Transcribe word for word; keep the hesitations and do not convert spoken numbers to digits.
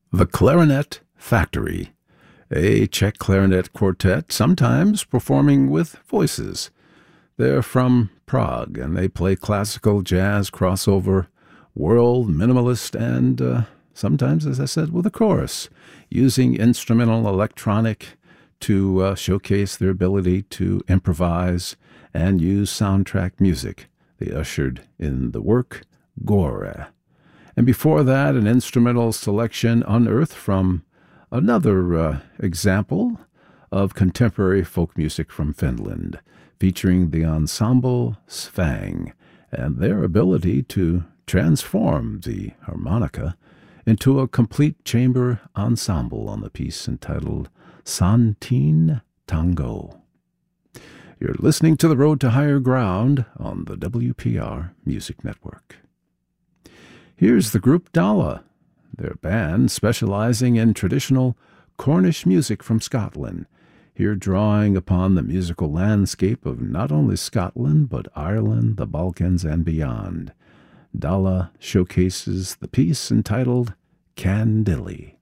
The Clarinet Factory, a Czech clarinet quartet, sometimes performing with voices. They're from Prague, and they play classical, jazz, crossover, world, minimalist, and uh, sometimes, as I said, with a chorus, using instrumental electronic to uh, showcase their ability to improvise and use soundtrack music. They ushered in the work Gore. And before that, an instrumental selection unearthed from another uh, example of contemporary folk music from Finland, featuring the ensemble Svang and their ability to transform the harmonica into a complete chamber ensemble on the piece entitled Santin Tango. You're listening to The Road to Higher Ground on the W P R Music Network. Here's the group Dala, their band specializing in traditional Cornish music from Scotland, here drawing upon the musical landscape of not only Scotland but Ireland, the Balkans, and beyond. Dala showcases the piece entitled Candilli.